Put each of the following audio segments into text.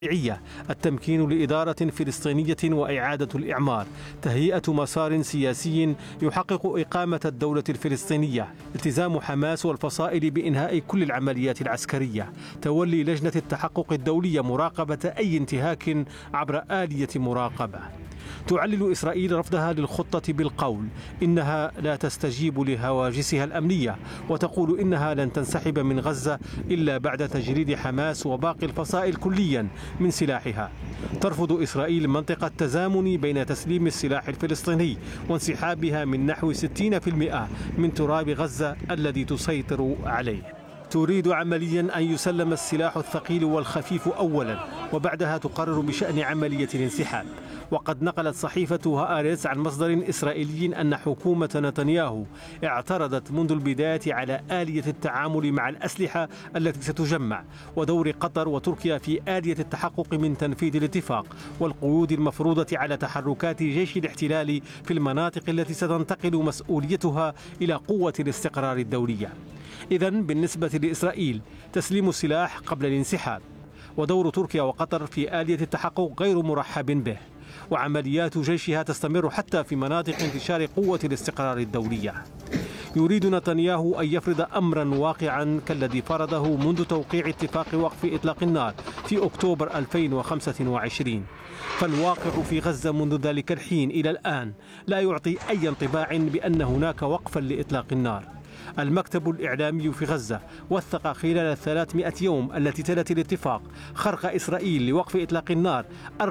التمكين لإدارة فلسطينية وإعادة الإعمار، تهيئة مسار سياسي يحقق إقامة الدولة الفلسطينية، التزام حماس والفصائل بإنهاء كل العمليات العسكرية، تولي لجنة التحقق الدولية مراقبة أي انتهاك عبر آلية مراقبة. تعلل إسرائيل رفضها للخطة بالقول إنها لا تستجيب لهواجسها الأمنية، وتقول إنها لن تنسحب من غزة إلا بعد تجريد حماس وباقي الفصائل كليا من سلاحها. ترفض إسرائيل منطق التزامن بين تسليم السلاح الفلسطيني وانسحابها من نحو 60% من تراب غزة الذي تسيطر عليه. تريد عمليا أن يسلم السلاح الثقيل والخفيف أولا، وبعدها تقرر بشأن عملية الانسحاب. وقد نقلت صحيفة هآرتس عن مصدر إسرائيلي أن حكومة نتنياهو اعترضت منذ البداية على آلية التعامل مع الأسلحة التي ستجمع، ودور قطر وتركيا في آلية التحقق من تنفيذ الاتفاق، والقيود المفروضة على تحركات جيش الاحتلال في المناطق التي ستنتقل مسؤوليتها إلى قوة الاستقرار الدولية. إذن بالنسبة لإسرائيل تسليم السلاح قبل الانسحاب، ودور تركيا وقطر في آلية التحقق غير مرحب به، وعمليات جيشها تستمر حتى في مناطق انتشار قوة الاستقرار الدولية. يريد نتنياهو أن يفرض أمرا واقعا كالذي فرضه منذ توقيع اتفاق وقف إطلاق النار في أكتوبر 2025، فالواقع في غزة منذ ذلك الحين إلى الآن لا يعطي أي انطباع بأن هناك وقفا لإطلاق النار. المكتب الإعلامي في غزة وثق خلال 300 يوم التي تلت الاتفاق خرق إسرائيل لوقف إطلاق النار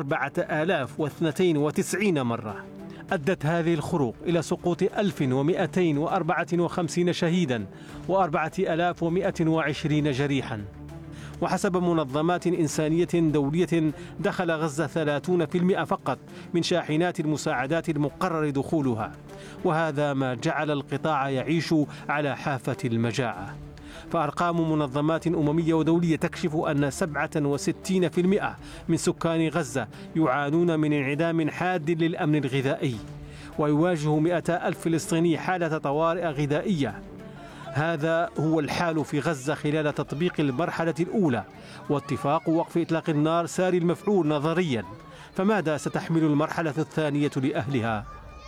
4092 مرة. أدت هذه الخروق إلى سقوط 1254 شهيدا و4120 جريحا. وحسب منظمات إنسانية دولية دخل غزة 30% فقط من شاحنات المساعدات المقرر دخولها، وهذا ما جعل القطاع يعيش على حافة المجاعة. فأرقام منظمات أممية ودولية تكشف أن 67% من سكان غزة يعانون من انعدام حاد للأمن الغذائي، ويواجه 200,000 فلسطيني حالة طوارئ غذائية. هذا هو الحال في غزة خلال تطبيق المرحلة الأولى، واتفاق وقف إطلاق النار ساري المفعول نظريا، فماذا ستحمل المرحلة الثانية لأهلها؟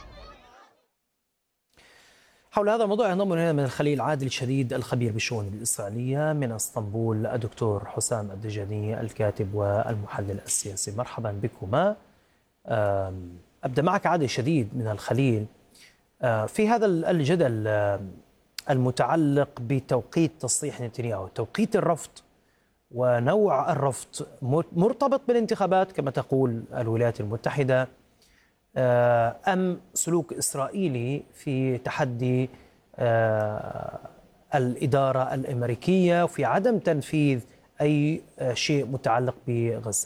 حول هذا الموضوع ينضم إلينا من الخليل عادل شديد الخبير بالشؤون الإسرائيلية، من اسطنبول الدكتور حسام الدجاني الكاتب والمحلل السياسي. مرحبا بكما. أبدأ معك عادل شديد من الخليل في هذا الجدل المتعلق بتوقيت تصريح نتنياهو. توقيت الرفض ونوع الرفض مرتبط بالانتخابات كما تقول الولايات المتحدة، أم سلوك إسرائيلي في تحدي الإدارة الأمريكية وفي عدم تنفيذ أي شيء متعلق بغزة؟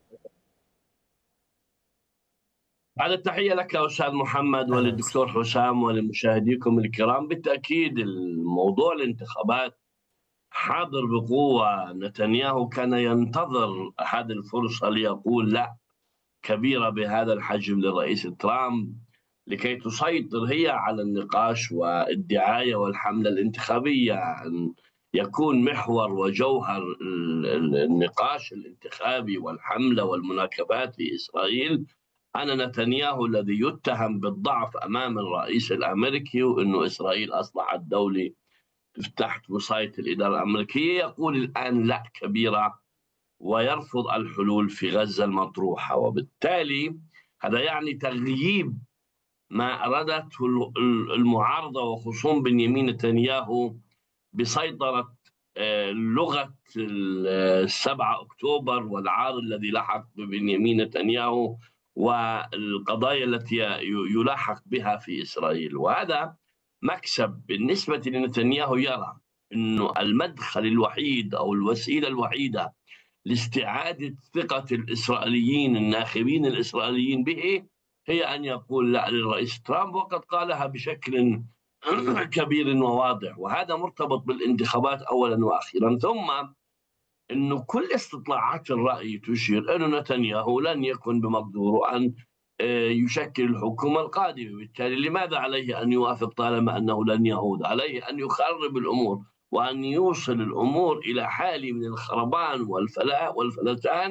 بعد التحية لك أستاذ محمد وللدكتور حسام ولمشاهديكم الكرام. بالتأكيد الموضوع الانتخابات حاضر بقوة. نتنياهو كان ينتظر هذه الفرصة ليقول لا كبيرة بهذا الحجم للرئيس ترامب لكي تسيطر هي على النقاش والدعاية والحملة الانتخابية، أن يكون محور وجوهر النقاش الانتخابي والحملة والمناكفات في إسرائيل أن نتنياهو الذي يتهم بالضعف أمام الرئيس الأمريكي وأنه إسرائيل أصبحت دولة تحت وصاية الإدارة الأمريكية يقول الآن لا كبيرة ويرفض الحلول في غزة المطروحة. وبالتالي هذا يعني تغييب ما أرادته المعارضة وخصوم بنيامين نتنياهو بسيطرة لغة 7 أكتوبر والعار الذي لحق ببنيامين نتنياهو والقضايا التي يلاحق بها في إسرائيل. وهذا مكسب بالنسبة لنتنياهو. يرى أنه المدخل الوحيد أو الوسيلة الوحيدة لاستعادة ثقة الإسرائيليين الناخبين الإسرائيليين به هي أن يقول لا للرئيس ترامب، وقد قالها بشكل كبير وواضح. وهذا مرتبط بالانتخابات أولا وأخيرا، ثم أنه كل استطلاعات الرأي تشير أن نتنياهو لن يكن بمقدوره أن يشكل الحكومة القادمة. بالتالي لماذا عليه أن يوافق طالما أنه لن يعود؟ عليه أن يخرب الأمور وأن يوصل الأمور إلى حال من الخربان والفلاء والفلتان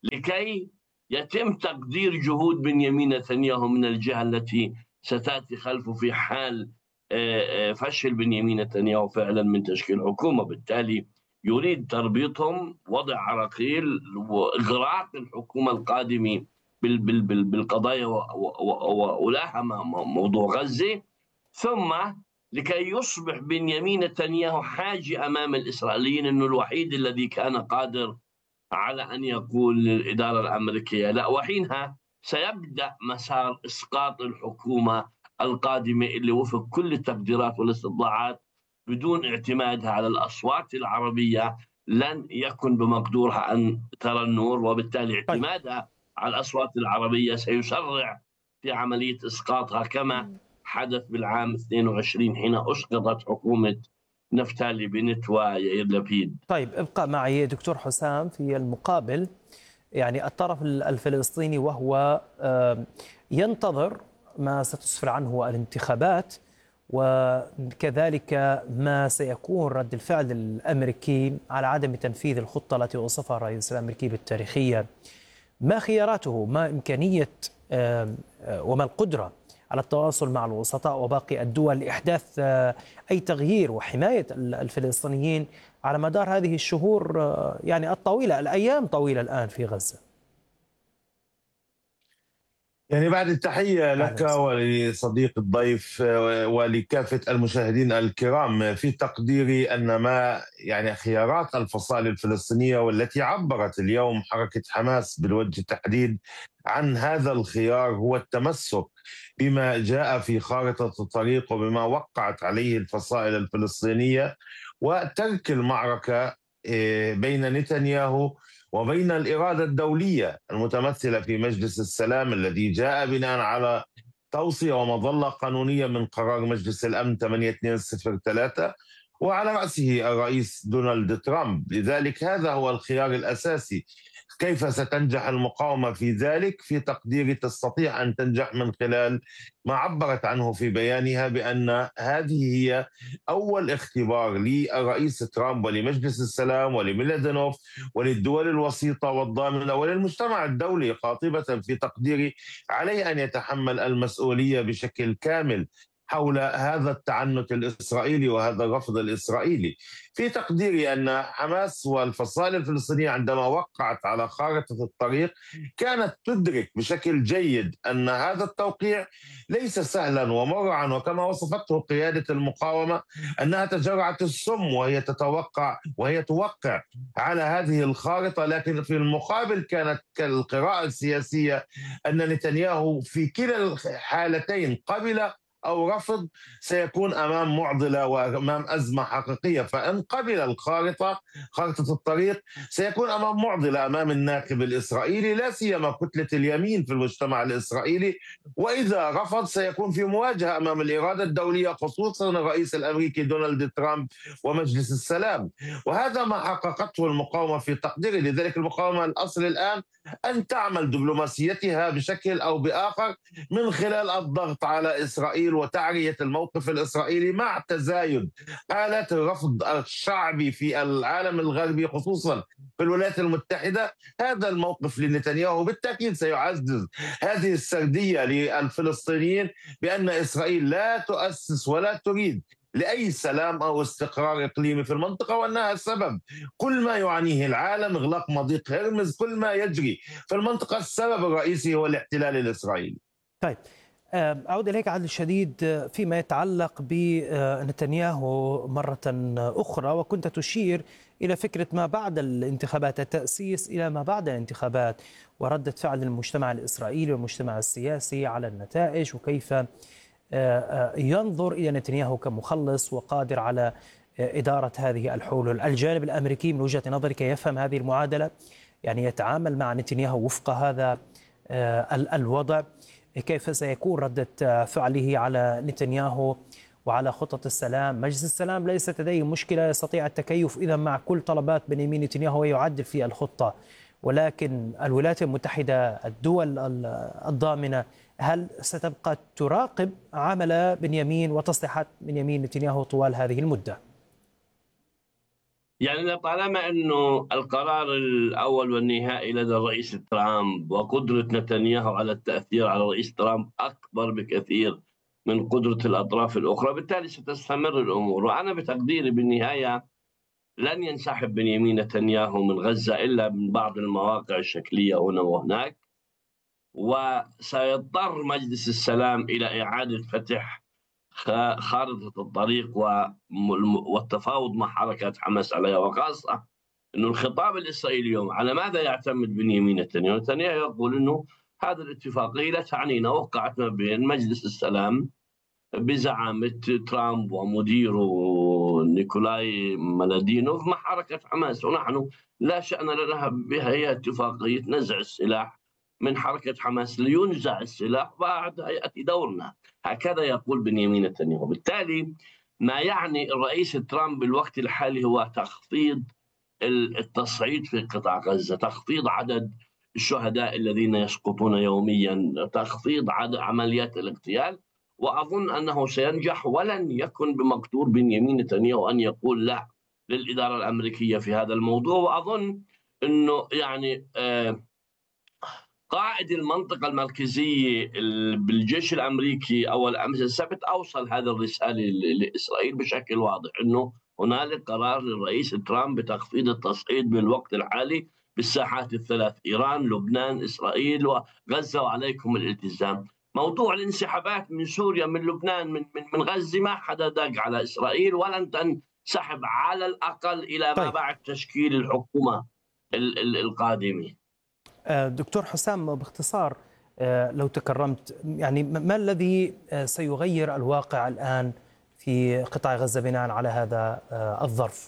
لكي يتم تقدير جهود بنيامين نتنياهو من الجهة التي ستأتي خلفه في حال فشل بنيامين نتنياهو فعلا من تشكيل حكومة. بالتالي يريد تربيطهم، وضع عراقيل وإغراق الحكومة القادمة بالقضايا ولاها موضوع غزة، ثم لكي يصبح بنيامين نتنياهو حاجي أمام الإسرائيليين أنه الوحيد الذي كان قادر على أن يقول للإدارة الأمريكية لا، وحينها سيبدأ مسار إسقاط الحكومة القادمة اللي وفق كل التقديرات والاستطلاعات بدون اعتمادها على الأصوات العربية لن يكن بمقدورها أن ترى النور، وبالتالي اعتمادها على الأصوات العربية سيسرع في عملية إسقاطها كما حدث بالعام 22 حين أسقطت حكومة نفتالي بنت ويائير لبيد. طيب ابقى معي دكتور حسام. في المقابل يعني الطرف الفلسطيني وهو ينتظر ما ستسفر عنه الانتخابات، وكذلك ما سيكون رد الفعل الأمريكي على عدم تنفيذ الخطة التي وصفها الرئيس الأمريكي بالتاريخية. ما خياراته؟ ما إمكانية وما القدرة على التواصل مع الوسطاء وباقي الدول لإحداث أي تغيير وحماية الفلسطينيين على مدار هذه الشهور يعني الطويلة، الأيام طويلة الآن في غزة؟ يعني بعد التحية لك ولصديق الضيف ولكافة المشاهدين الكرام، في تقديري أن ما يعني خيارات الفصائل الفلسطينية والتي عبرت اليوم حركة حماس بالوجه التحديد عن هذا الخيار هو التمسك بما جاء في خارطة الطريق وبما وقعت عليه الفصائل الفلسطينية، وترك المعركة بين نتنياهو وبين الإرادة الدولية المتمثلة في مجلس السلام الذي جاء بناء على توصية ومظلة قانونية من قرار مجلس الأمن 8203 وعلى رأسه الرئيس دونالد ترامب. لذلك هذا هو الخيار الأساسي. كيف ستنجح المقاومة في ذلك؟ في تقديري تستطيع أن تنجح من خلال ما عبرت عنه في بيانها بأن هذه هي أول اختبار للرئيس ترامب ولمجلس السلام ولميلادينوف وللدول الوسيطة والضامنة وللمجتمع الدولي قاطبة. في تقديري عليه أن يتحمل المسؤولية بشكل كامل حول هذا التعنت الإسرائيلي وهذا الرفض الإسرائيلي. في تقديري أن حماس والفصائل الفلسطينية عندما وقعت على خارطة الطريق كانت تدرك بشكل جيد أن هذا التوقيع ليس سهلا ومرعا، وكما وصفته قيادة المقاومة أنها تجرعت السم وهي توقع على هذه الخارطة. لكن في المقابل كانت القراءة السياسية أن نتنياهو في كلا الحالتين قبل أو رفض سيكون أمام معضلة وأمام أزمة حقيقية. فإن قبل خارطة الطريق سيكون أمام معضلة أمام الناخب الإسرائيلي، لا سيما كتلة اليمين في المجتمع الإسرائيلي، وإذا رفض سيكون في مواجهة أمام الإرادة الدولية خصوصا الرئيس الأمريكي دونالد ترامب ومجلس السلام. وهذا ما حققته المقاومة في تقديري. لذلك المقاومة الأصل الآن أن تعمل دبلوماسيتها بشكل أو بآخر من خلال الضغط على إسرائيل وتعرية الموقف الإسرائيلي مع تزايد حالات الرفض الشعبي في العالم الغربي خصوصا في الولايات المتحدة. هذا الموقف لنتنياهو بالتأكيد سيعزز هذه السردية للفلسطينيين بأن إسرائيل لا تؤسس ولا تريد لأي سلام أو استقرار إقليمي في المنطقة، وأنها السبب كل ما يعانيه العالم، إغلاق مضيق هرمز، كل ما يجري في المنطقة السبب الرئيسي هو الاحتلال الإسرائيلي. طيب أعود إليك عدل الشديد فيما يتعلق بنتنياهو مرة أخرى، وكنت تشير إلى فكرة ما بعد الانتخابات، التأسيس إلى ما بعد الانتخابات وردة فعل المجتمع الإسرائيلي والمجتمع السياسي على النتائج، وكيف ينظر إلى نتنياهو كمخلص وقادر على إدارة هذه الحلول. الجانب الأمريكي من وجهة نظرك يفهم هذه المعادلة، يعني يتعامل مع نتنياهو وفق هذا الوضع؟ كيف سيكون ردة فعله على نتنياهو وعلى خطط السلام؟ مجلس السلام ليست لديه مشكلة، يستطيع التكيف إذا مع كل طلبات بنيامين نتنياهو ويعدل في الخطة، ولكن الولايات المتحدة الدول الضامنة هل ستبقى تراقب عمل بنيامين وتصريحات بنيامين نتنياهو طوال هذه المدة؟ يعني طالما أنه القرار الأول والنهائي لدى الرئيس ترامب، وقدرة نتنياهو على التأثير على الرئيس ترامب أكبر بكثير من قدرة الأطراف الأخرى، بالتالي ستستمر الأمور. وأنا بتقديري بالنهاية لن ينسحب بنيامين نتنياهو من غزة إلا من بعض المواقع الشكلية هنا وهناك، وسيضطر مجلس السلام إلى إعادة فتح خارطة الطريق والتفاوض مع حركة حماس عليها. وخاصة أنه الخطاب الإسرائيلي اليوم على ماذا يعتمد بنيامين نتنياهو؟ نتنياهو يقول أنه هذه الاتفاقية لا تعنينا، وقعت ما بين مجلس السلام بزعامة ترامب ومديره نيكولاي مالادينوف مع حركة حماس، ونحن لا شأن لنا بها، هي اتفاقية نزع السلاح من حركة حماس لينزع السلاح بعد يأتي دورنا. هكذا يقول بنيامين نتنياهو. بالتالي ما يعني الرئيس ترامب بالوقت الحالي هو تخفيض التصعيد في قطاع غزة، تخفيض عدد الشهداء الذين يسقطون يوميا، تخفيض عدد عمليات الاغتيال. وأظن أنه سينجح، ولن يكن بمقدور بنيامين نتنياهو أن يقول لا للإدارة الأمريكية في هذا الموضوع. وأظن أنه يعني قائد المنطقة المركزية بالجيش الأمريكي أول أمس السبت أوصل هذه الرسالة لإسرائيل بشكل واضح، أنه هنالك قرار للرئيس ترامب بتخفيض التصعيد بالوقت الحالي بالساحات الثلاث: إيران، لبنان، إسرائيل، وغزة، وعليكم الالتزام. موضوع الانسحابات من سوريا، من لبنان، من غزة، ما حدا دق على إسرائيل، ولن تنسحب على الأقل إلى ما بعد تشكيل الحكومة القادمة. دكتور حسام، باختصار لو تكرمت، يعني ما الذي سيغير الواقع الآن في قطاع غزة بناء على هذا الظرف؟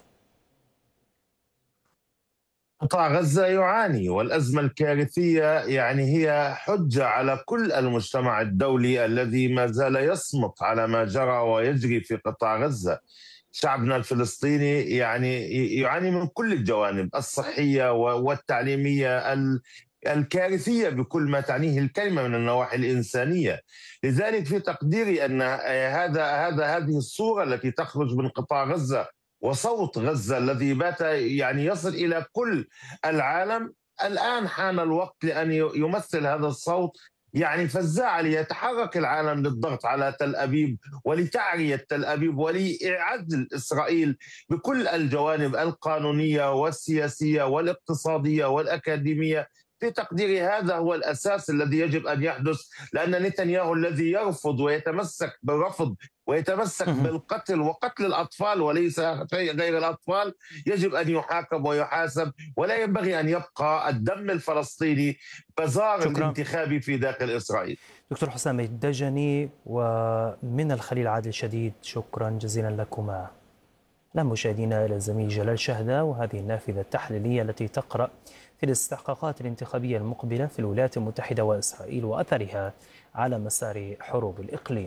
قطاع غزة يعاني، والأزمة الكارثية يعني هي حجة على كل المجتمع الدولي الذي ما زال يصمت على ما جرى ويجري في قطاع غزة. شعبنا الفلسطيني يعني يعاني من كل الجوانب الصحية والتعليمية الكارثية بكل ما تعنيه الكلمة من النواحي الإنسانية. لذلك في تقديري أن هذه الصورة التي تخرج من قطاع غزة وصوت غزة الذي بات يعني يصل إلى كل العالم، الآن حان الوقت لأن يمثل هذا الصوت يعني فزاعة ليتحرك العالم للضغط على تل أبيب ولتعرية تل أبيب ولإعزل إسرائيل بكل الجوانب القانونية والسياسية والاقتصادية والأكاديمية. في تقديري هذا هو الأساس الذي يجب أن يحدث، لأن نتنياهو الذي يرفض ويتمسك بالرفض ويتمسك بالقتل وقتل الأطفال وليس غير الأطفال يجب أن يحاكم ويحاسب، ولا ينبغي أن يبقى الدم الفلسطيني بزار الانتخابي في داخل إسرائيل. دكتور حسام الدجني ومن الخليل عادل شديد، شكرا جزيلا لكما. لا مشاهدينا، إلى الزميل جلال شهدة وهذه النافذة التحليلية التي تقرأ في الاستحقاقات الانتخابية المقبلة في الولايات المتحدة وإسرائيل وأثرها على مسار حروب الإقليم.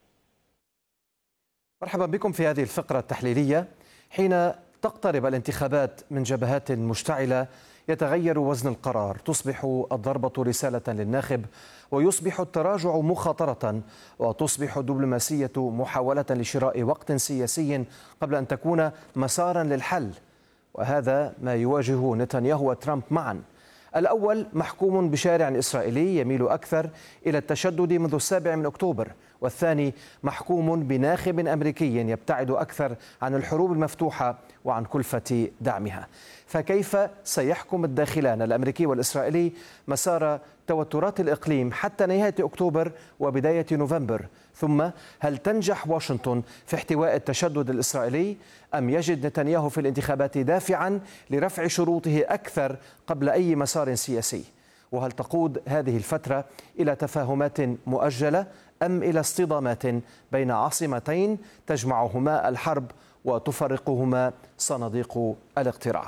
مرحبا بكم في هذه الفقرة التحليلية. حين تقترب الانتخابات من جبهات مشتعلة يتغير وزن القرار، تصبح الضربة رسالة للناخب، ويصبح التراجع مخاطرة، وتصبح الدبلوماسية محاولة لشراء وقت سياسي قبل أن تكون مسارا للحل. وهذا ما يواجه نتنياهو وترامب معا. الأول محكوم بشارع إسرائيلي يميل أكثر إلى التشدد منذ 7 أكتوبر، والثاني محكوم بناخب أمريكي يبتعد أكثر عن الحروب المفتوحة وعن كلفة دعمها. فكيف سيحكم الداخلان الأمريكي والإسرائيلي مسار توترات الإقليم حتى نهاية أكتوبر وبداية نوفمبر؟ ثم هل تنجح واشنطن في احتواء التشدد الإسرائيلي، أم يجد نتنياهو في الانتخابات دافعا لرفع شروطه أكثر قبل أي مسار سياسي؟ وهل تقود هذه الفترة إلى تفاهمات مؤجلة أم إلى اصطدامات بين عاصمتين تجمعهما الحرب وتفرقهما صناديق الاقتراع؟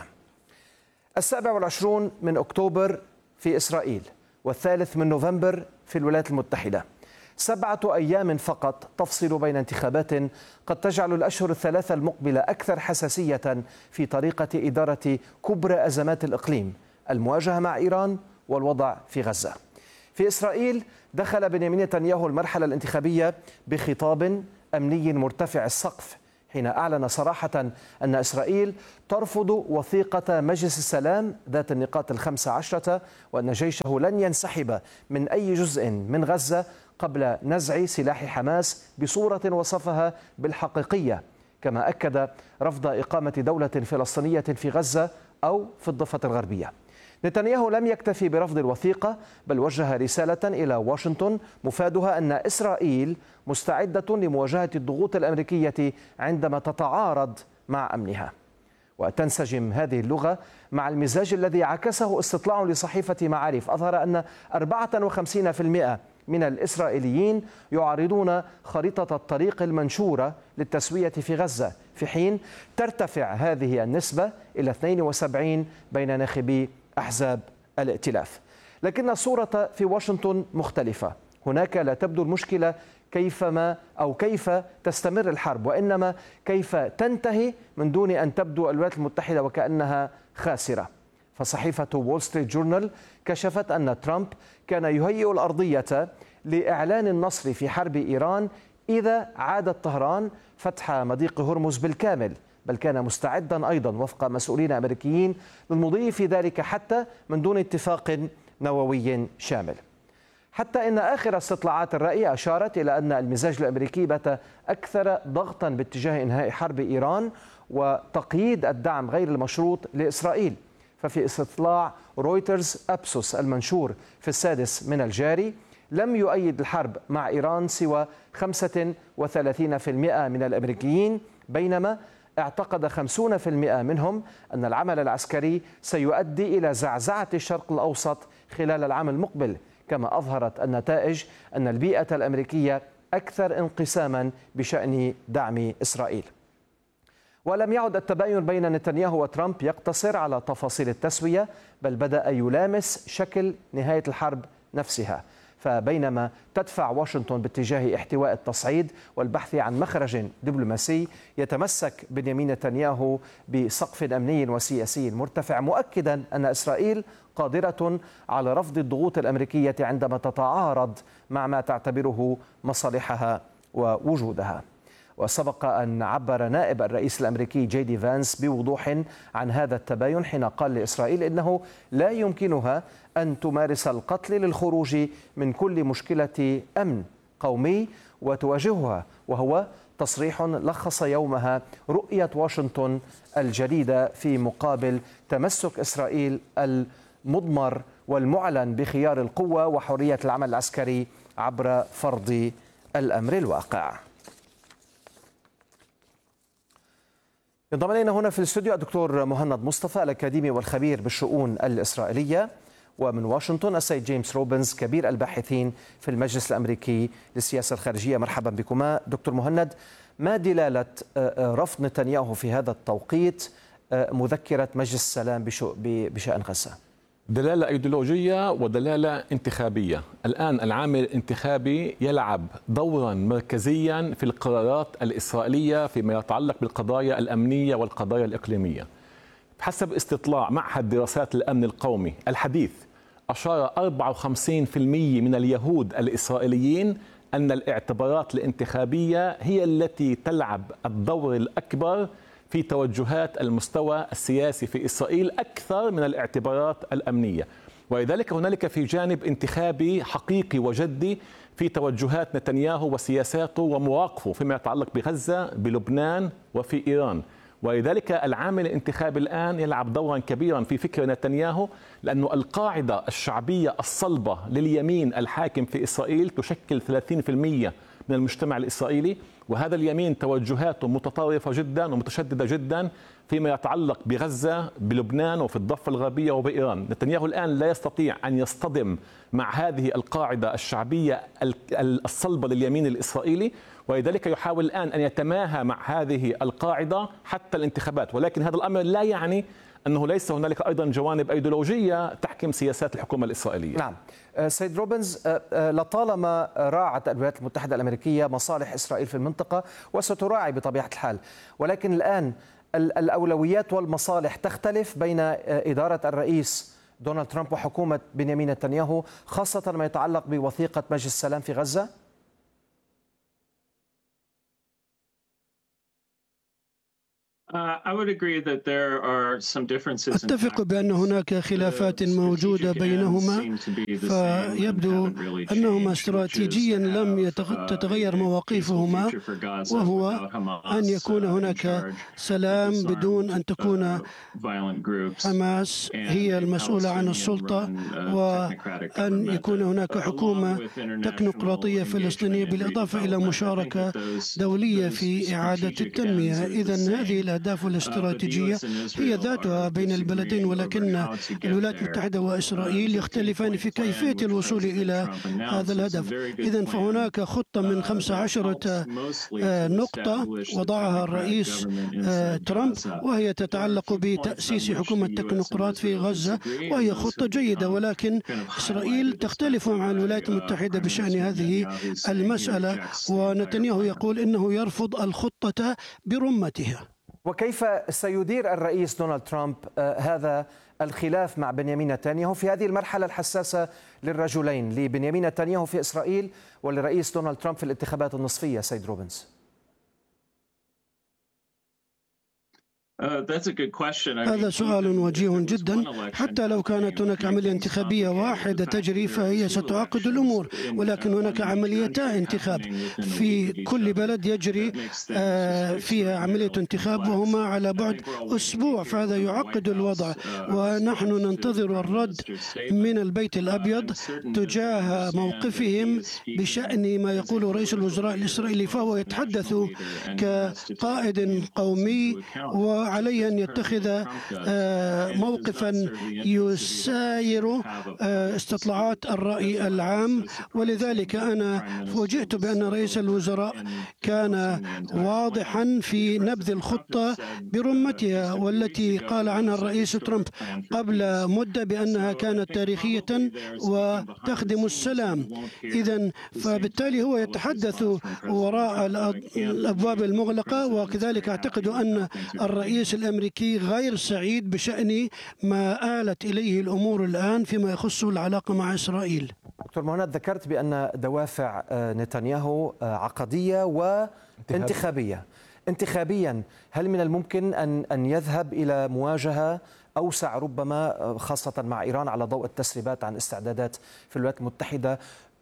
27 من أكتوبر في إسرائيل، والثالث من نوفمبر في الولايات المتحدة. 7 أيام فقط تفصل بين انتخابات قد تجعل الأشهر الثلاثة المقبلة أكثر حساسية في طريقة إدارة كبرى أزمات الإقليم، المواجهة مع إيران والوضع في غزة. في إسرائيل دخل بنيامين نتنياهو المرحلة الانتخابية بخطاب أمني مرتفع السقف حين أعلن صراحة أن إسرائيل ترفض وثيقة مجلس السلام ذات النقاط 15 وأن جيشه لن ينسحب من أي جزء من غزة قبل نزع سلاح حماس بصورة وصفها بالحقيقية، كما أكد رفض إقامة دولة فلسطينية في غزة أو في الضفة الغربية. نتنياهو لم يكتفي برفض الوثيقة، بل وجه رسالة إلى واشنطن مفادها أن إسرائيل مستعدة لمواجهة الضغوط الأمريكية عندما تتعارض مع أمنها. وتنسجم هذه اللغة مع المزاج الذي عكسه استطلاع لصحيفة معارف أظهر أن 54% من الإسرائيليين يعارضون خريطة الطريق المنشورة للتسوية في غزة، في حين ترتفع هذه النسبة إلى 72 بين ناخبي أحزاب الائتلاف. لكن الصورة في واشنطن مختلفة. هناك لا تبدو المشكلة كيف تستمر الحرب، وإنما كيف تنتهي من دون أن تبدو الولايات المتحدة وكأنها خاسرة. فصحيفة وول ستريت جورنال كشفت أن ترامب كان يهيئ الأرضية لإعلان النصر في حرب إيران إذا عادت طهران فتح مضيق هرمز بالكامل، بل كان مستعدا أيضا وفق مسؤولين أمريكيين للمضي في ذلك حتى من دون اتفاق نووي شامل. حتى إن آخر استطلاعات الرأي أشارت إلى أن المزاج الأمريكي بات أكثر ضغطا باتجاه إنهاء حرب إيران وتقييد الدعم غير المشروط لإسرائيل. ففي استطلاع رويترز أبسوس المنشور في 6 من الجاري لم يؤيد الحرب مع إيران سوى 35% من الأمريكيين، بينما اعتقد 50% منهم أن العمل العسكري سيؤدي إلى زعزعة الشرق الأوسط خلال العام المقبل. كما أظهرت النتائج أن البيئة الأمريكية أكثر انقساما بشأن دعم إسرائيل. ولم يعد التباين بين نتنياهو وترامب يقتصر على تفاصيل التسوية، بل بدأ يلامس شكل نهاية الحرب نفسها. فبينما تدفع واشنطن باتجاه احتواء التصعيد والبحث عن مخرج دبلوماسي، يتمسك بنيامين نتنياهو بسقف أمني وسياسي مرتفع، مؤكدا أن إسرائيل قادرة على رفض الضغوط الأمريكية عندما تتعارض مع ما تعتبره مصالحها ووجودها. وسبق أن عبر نائب الرئيس الأمريكي جي دي فانس بوضوح عن هذا التباين حين قال لإسرائيل إنه لا يمكنها أن تمارس القتل للخروج من كل مشكلة أمن قومي وتواجهها، وهو تصريح لخص يومها رؤية واشنطن الجديدة في مقابل تمسك إسرائيل المضمر والمعلن بخيار القوة وحرية العمل العسكري عبر فرض الأمر الواقع. ينضم إلينا هنا في الاستوديو الدكتور مهند مصطفى الأكاديمي والخبير بالشؤون الإسرائيلية، ومن واشنطن السيد جيمس روبنز كبير الباحثين في المجلس الأمريكي للسياسة الخارجية. مرحبا بكما دكتور مهند. ما دلالة رفض نتنياهو في هذا التوقيت مذكرة مجلس السلام بشأن غزة؟ دلالة أيديولوجية ودلالة انتخابية. الآن العامل الانتخابي يلعب دورا مركزيا في القرارات الإسرائيلية فيما يتعلق بالقضايا الأمنية والقضايا الإقليمية. بحسب استطلاع معهد دراسات الأمن القومي الحديث، أشار 54% من اليهود الإسرائيليين أن الاعتبارات الانتخابية هي التي تلعب الدور الأكبر في توجهات المستوى السياسي في إسرائيل أكثر من الاعتبارات الأمنية. ولذلك هنالك في جانب انتخابي حقيقي وجدي في توجهات نتنياهو وسياساته ومواقفه فيما يتعلق بغزة، بلبنان وفي إيران. ولذلك العامل الانتخابي الآن يلعب دورا كبيرا في فكر نتنياهو، لأن القاعدة الشعبية الصلبة لليمين الحاكم في إسرائيل تشكل 30% من المجتمع الإسرائيلي، وهذا اليمين توجهاته متطرفة جدا ومتشددة جدا فيما يتعلق بغزة، بلبنان وفي الضفة الغربية وبإيران. نتنياهو الآن لا يستطيع أن يصطدم مع هذه القاعدة الشعبية الصلبة لليمين الإسرائيلي، ولذلك يحاول الآن أن يتماهى مع هذه القاعدة حتى الانتخابات. ولكن هذا الأمر لا يعني أنه ليس هنالك أيضا جوانب أيديولوجية تحكم سياسات الحكومة الإسرائيلية. نعم سيد روبنز، لطالما راعت الولايات المتحدة الأمريكية مصالح إسرائيل في المنطقة وستراعي بطبيعة الحال، ولكن الآن الأولويات والمصالح تختلف بين إدارة الرئيس دونالد ترامب وحكومة بنيامين نتنياهو، خاصة ما يتعلق بوثيقة مجلس السلام في غزة. أتفق بأن هناك خلافات موجودة بينهما، فيبدو أنهما استراتيجيا لم تتغير مواقفهما، وهو أن يكون هناك سلام بدون أن تكون حماس هي المسؤولة عن السلطة، وأن يكون هناك حكومة تكنوقراطية فلسطينية بالإضافة إلى مشاركة دولية في إعادة التنمية. إذن هذه الأهداف الاستراتيجية هي ذاتها بين البلدين، ولكن الولايات المتحدة وإسرائيل يختلفان في كيفية الوصول إلى هذا الهدف. إذن فهناك خطة من 15 نقطة وضعها الرئيس ترامب، وهي تتعلق بتأسيس حكومة تكنوقراط في غزة، وهي خطة جيدة، ولكن إسرائيل تختلف مع الولايات المتحدة بشأن هذه المسألة، ونتنياهو يقول إنه يرفض الخطة برمتها. وكيف سيدير الرئيس دونالد ترامب هذا الخلاف مع بنيامين نتنياهو في هذه المرحلة الحساسة للرجلين، لبنيامين نتنياهو في إسرائيل وللرئيس دونالد ترامب في الانتخابات النصفية؟ سيد روبنز. هذا سؤال وجيه جدا. حتى لو كانت هناك عملية انتخابية واحدة تجري فهي ستعقد الأمور، ولكن هناك عمليتا انتخاب في كل بلد يجري فيها عملية انتخاب، وهما على بعد أسبوع، فهذا يعقد الوضع. ونحن ننتظر الرد من البيت الأبيض تجاه موقفهم بشأن ما يقوله رئيس الوزراء الإسرائيلي، فهو يتحدث كقائد قومي وعليه أن يتخذ موقفا يساير استطلاعات الرأي العام. ولذلك أنا فوجئت بأن رئيس الوزراء كان واضحا في نبذ الخطة برمتها، والتي قال عنها الرئيس ترامب قبل مدة بأنها كانت تاريخية وتخدم السلام. إذن فبالتالي هو يتحدث وراء الأبواب المغلقة، وكذلك أعتقد أن الرئيس الأمريكي غير سعيد بشأن ما آلت إليه الأمور الآن فيما يخص العلاقة مع إسرائيل. دكتور مهند، ذكرت بأن دوافع نتنياهو عقدية وانتخابية. انتخابيا هل من الممكن أن يذهب إلى مواجهة أوسع ربما، خاصة مع إيران، على ضوء التسريبات عن استعدادات في الولايات المتحدة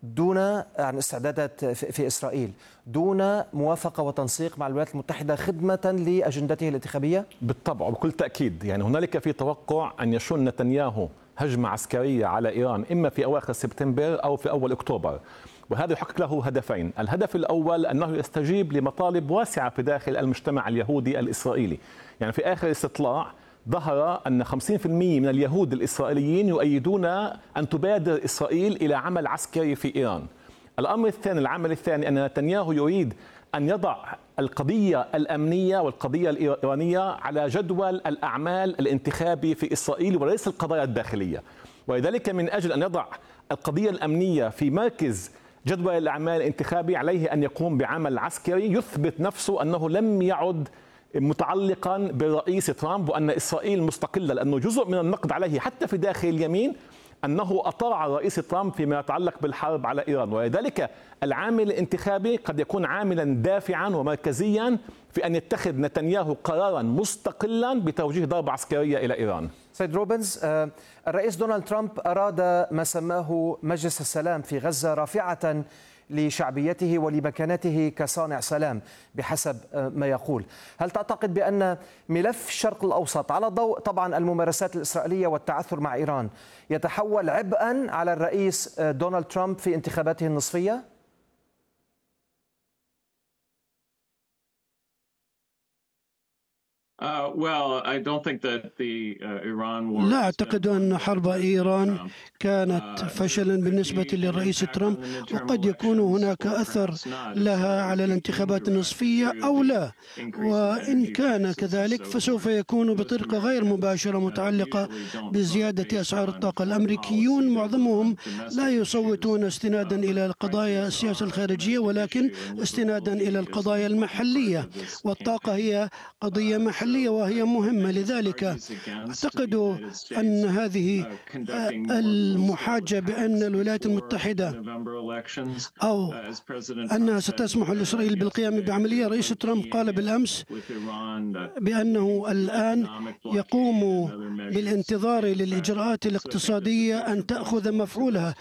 عن استعدادات في إسرائيل، دون موافقة وتنسيق مع الولايات المتحدة خدمة لأجندته الانتخابية؟ بالطبع وبكل تأكيد. يعني هنالك في توقع أن يشن نتنياهو هجمة عسكرية على إيران إما في أواخر سبتمبر أو في أول أكتوبر، وهذا يحقق له هدفين. الهدف الأول أنه يستجيب لمطالب واسعة في داخل المجتمع اليهودي الإسرائيلي. يعني في آخر استطلاع ظهر أن 50% من اليهود الإسرائيليين يؤيدون أن تبادر إسرائيل إلى عمل عسكري في إيران. العمل الثاني أن نتنياهو يريد أن يضع القضية الأمنية والقضية الإيرانية على جدول الأعمال الانتخابي في إسرائيل وليس القضايا الداخلية، ولذلك من أجل أن يضع القضية الأمنية في مركز جدول الأعمال الانتخابي عليه أن يقوم بعمل عسكري يثبت نفسه أنه لم يعد متعلقا بالرئيس ترامب وأن إسرائيل مستقلة، لأنه جزء من النقد عليه حتى في داخل اليمين أنه أطاع الرئيس ترامب فيما يتعلق بالحرب على إيران. ولذلك العامل الانتخابي قد يكون عاملا دافعا ومركزيا في أن يتخذ نتنياهو قرارا مستقلا بتوجيه ضربة عسكرية إلى إيران. سيد روبنز، الرئيس دونالد ترامب أراد ما سماه مجلس السلام في غزة رافعة لشعبيته ولمكانته كصانع سلام بحسب ما يقول. هل تعتقد بأن ملف الشرق الأوسط على ضوء طبعا الممارسات الإسرائيلية والتعثر مع إيران يتحول عبئا على الرئيس دونالد ترامب في انتخاباته النصفية؟ لا أعتقد أن حرب إيران كانت فشلا بالنسبة للرئيس ترامب، وقد يكون هناك أثر لها على الانتخابات النصفية أو لا، وإن كان كذلك فسوف يكون بطريقة غير مباشرة متعلقة بزيادة أسعار الطاقة. الأمريكيون معظمهم لا يصوتون استنادا إلى القضايا السياسة الخارجية، ولكن استنادا إلى القضايا المحلية، والطاقة هي قضية محلية. محلية وهي مهمة. لذلك أعتقد أن هذه المحاجة بأن الولايات المتحدة أو أنها ستسمح لإسرائيل بالقيام بعملية، رئيس ترامب قال بالأمس بأنه الآن يقوم بالانتظار للإجراءات الاقتصادية أن تأخذ مفعولها،